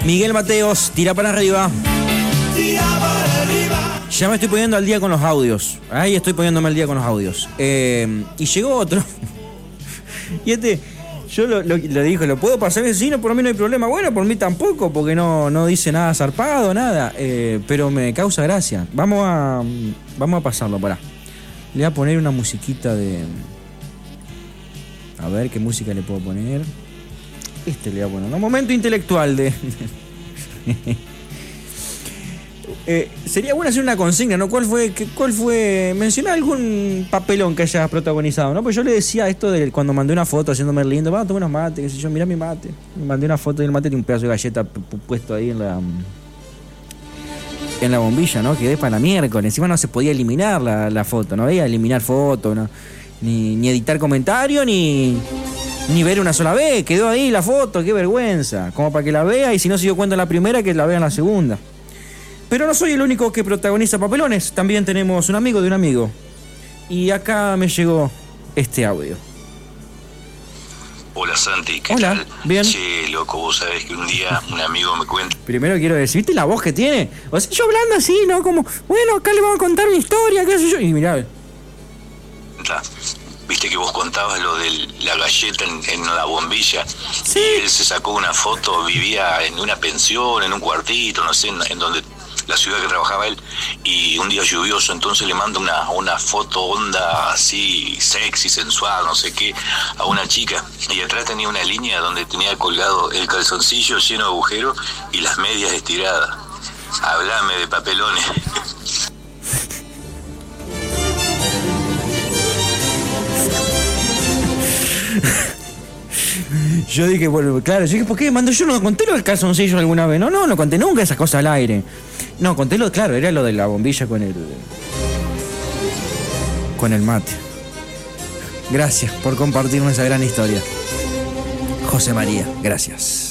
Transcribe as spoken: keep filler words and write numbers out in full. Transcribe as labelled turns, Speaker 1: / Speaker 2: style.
Speaker 1: Miguel Mateos, tira para arriba. Ya me estoy poniendo al día con los audios. Ahí estoy poniéndome al día con los audios. Eh, y llegó otro. Y este, yo lo, lo, lo dijo, ¿lo puedo pasar? Sí, no, por mí no hay problema. Bueno, por mí tampoco, porque no, no dice nada zarpado, nada. Eh, pero me causa gracia. Vamos a, vamos a pasarlo, pará. Le voy a poner una musiquita de... A ver, ¿qué música le puedo poner? Este le voy a poner. Un momento intelectual de... Eh, sería bueno hacer una consigna, ¿no? ¿Cuál fue, qué, cuál fue? Mencionar algún papelón que hayas protagonizado, ¿no? Pues yo le decía esto de cuando mandé una foto haciéndome lindo, vamos a tomar unos mates, qué sé yo, mirá mi mate. Me mandé una foto del mate y un pedazo de galleta puesto ahí en la en la bombilla, ¿no? Quedé para la miércoles. Encima no se podía eliminar la, la foto, no había eliminar foto, ¿no? Ni, ni editar comentario, ni, ni ver una sola vez. Quedó ahí la foto, qué vergüenza. Como para que la vea y si no se dio cuenta en la primera, que la vea en la segunda. Pero no soy el único que protagoniza papelones. También tenemos un amigo de un amigo. Y acá me llegó este audio.
Speaker 2: Hola Santi, ¿qué
Speaker 1: Hola,
Speaker 2: tal?
Speaker 1: bien.
Speaker 2: Che, loco, vos sabés que un día un amigo me cuenta...
Speaker 1: Primero quiero decir, ¿viste la voz que tiene? O sea, yo hablando así, ¿no? Como, bueno, acá le vamos a contar una historia, qué sé yo. Y mirá.
Speaker 2: Viste que vos contabas lo de la galleta en, en la bombilla.
Speaker 1: Sí.
Speaker 2: Y él se sacó una foto, vivía en una pensión, en un cuartito, no sé, en, en donde... la ciudad que trabajaba él, y un día lluvioso, entonces le manda una, una foto onda así, sexy, sensual, no sé qué, a una chica, y atrás tenía una línea donde tenía colgado el calzoncillo lleno de agujeros y las medias estiradas. Hablame de papelones.
Speaker 1: Yo dije, bueno, claro, yo dije, ¿por qué mandó? Yo no conté lo del calzoncillo alguna vez. No, no, no conté nunca esas cosas al aire. No, conté lo, claro, era lo de la bombilla con el... con el mate. Gracias por compartirnos esa gran historia. José María, gracias.